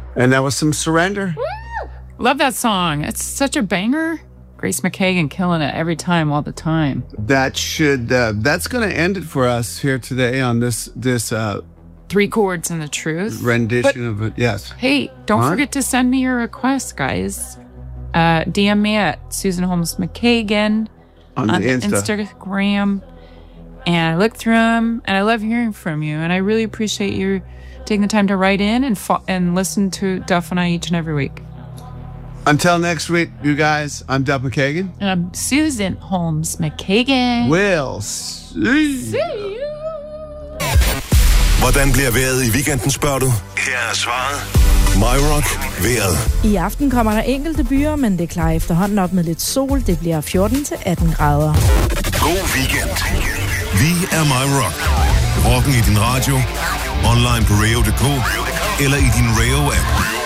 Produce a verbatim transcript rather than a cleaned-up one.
And that was some Surrender. Woo! Love that song. It's such a banger. Grace McKagan killing it every time, all the time. That should, uh, that's going to end it for us here today on this, this, uh, Three Chords and the Truth. Rendition but, of it, yes. Hey, don't huh? forget to send me your requests, guys. Uh, D M me at Susan Holmes McKagan on, on the Insta. Instagram. And I look through them, and I love hearing from you. And I really appreciate you taking the time to write in and fo- and listen to Duff and I each and every week. Until next week, you guys, I'm Duff McKagan. And I'm Susan Holmes McKagan. We'll see. See you. Hvordan bliver vejret i weekenden, spørger du? Her er svaret. MyRock vejret. I aften kommer der enkelte byer, men det klarer efterhånden op med lidt sol. Det bliver fjorten til atten grader. God weekend. Vi er MyRock. Rocken i din radio, online på radio punktum d k eller i din Radio-app.